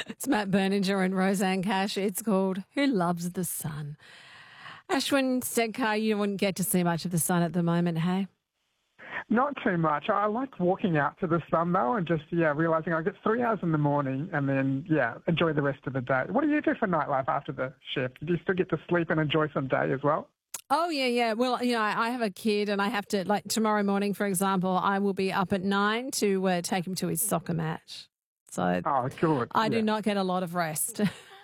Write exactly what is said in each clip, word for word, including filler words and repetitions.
It's Matt Berninger and Roseanne Cash. It's called Who Loves the Sun? Ashwin Sedkar, you wouldn't get to see much of the sun at the moment, hey? Not too much. I like walking out to the sun, though, and just, yeah, realising I get three hours in the morning and then, yeah, enjoy the rest of the day. What do you do for nightlife after the shift? Do you still get to sleep and enjoy some day as well? Oh, yeah, yeah. Well, you know, I have a kid and I have to, like tomorrow morning, for example, I will be up at nine to uh, take him to his soccer match. So oh, good. I yeah. do not get a lot of rest.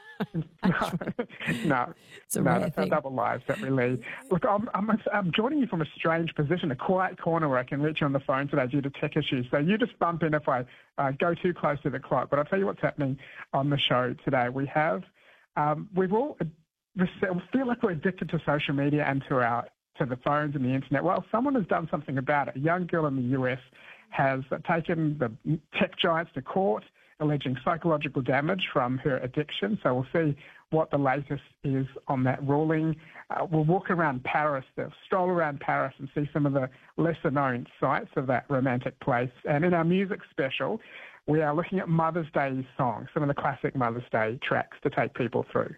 no, no, it's a no rare that's thing. our double lives that we lead. Look, I'm, I'm, I'm joining you from a strange position, a quiet corner where I can reach you on the phone today due to tech issues. So you just bump in if I uh, go too close to the clock. But I'll tell you what's happening on the show today. We have, um, we've all we feel like we're addicted to social media and to our to the phones and the internet. Well, someone has done something about it. A young girl in the U S has taken the tech giants to court, alleging psychological damage from her addiction. So we'll see what the latest is on that ruling. Uh, we'll walk around Paris, stroll around Paris and see some of the lesser-known sites of that romantic place. And in our music special, we are looking at Mother's Day songs, some of the classic Mother's Day tracks to take people through.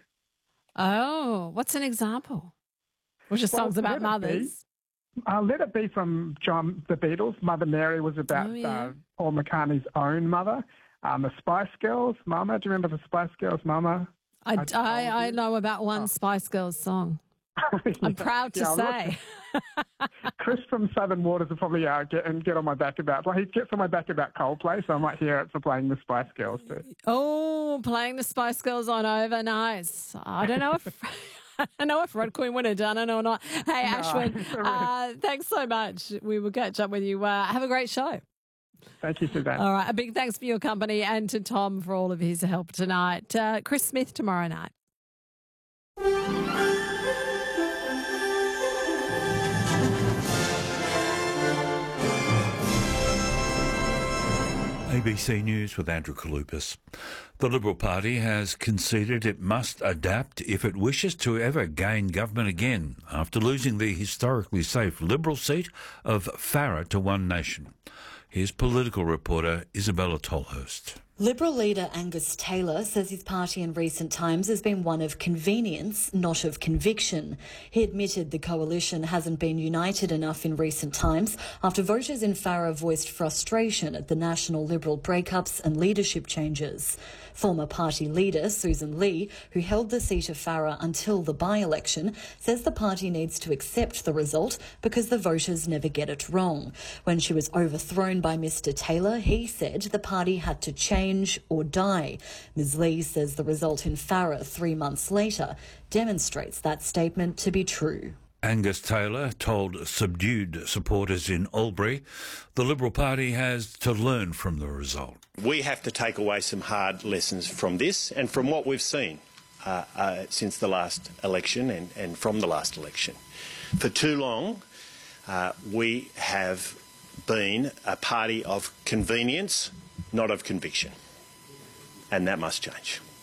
Oh, what's an example? Which are songs well, about mothers? Be, uh, Let It Be from John the Beatles. Mother Mary was about oh, yeah. uh, Paul McCartney's own mother. Um, the Spice Girls, Mama. Do you remember the Spice Girls, Mama? I, I, I, I know about one oh. Spice Girls song. yeah. I'm proud to yeah, say. Chris from Southern Waters will probably uh, get and get on my back about. Well, he gets on my back about Coldplay, so I might hear it for playing the Spice Girls too. Oh, playing the Spice Girls on over, nice. I don't know if I don't know if Red Queen would have done it or not. Hey, no, Ashwin, uh, thanks so much. We will catch up with you. Uh, have a great show. Thank you, Suzanne. All right, a big thanks for your company and to Tom for all of his help tonight. Uh, Chris Smith tomorrow night. A B C News with Andrew Kalupas. The Liberal Party has conceded it must adapt if it wishes to ever gain government again after losing the historically safe Liberal seat of Farrer to One Nation. Here's political reporter Isabella Tolhurst. Liberal leader Angus Taylor says his party in recent times has been one of convenience, not of conviction. He admitted the coalition hasn't been united enough in recent times after voters in Farrer voiced frustration at the National Liberal breakups and leadership changes. Former party leader Susan Lee, who held the seat of Farrer until the by-election, says the party needs to accept the result because the voters never get it wrong. When she was overthrown by Mr Taylor, he said the party had to change or die. Ms Lee says the result in Farrer three months later demonstrates that statement to be true. Angus Taylor told subdued supporters in Albury the Liberal Party has to learn from the result. We have to take away some hard lessons from this and from what we've seen uh, uh, since the last election and, and from the last election. For too long, uh, we have been a party of convenience, not of conviction, and that must change.